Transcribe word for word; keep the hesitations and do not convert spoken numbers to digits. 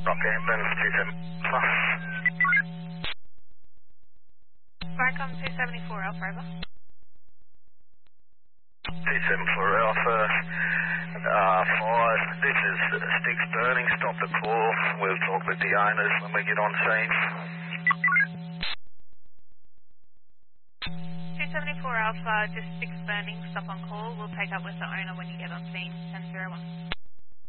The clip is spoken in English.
Rockhampton, two seven plus. Barcom two seventy-four Alpha Alpha. two seven four Alpha, uh, five. This is Sticks burning, stop the call. We'll talk with the owners when we get on scene. two seventy-four Alpha, just six burning, stop on call. We'll take up with the owner when you get on scene, ten zero one.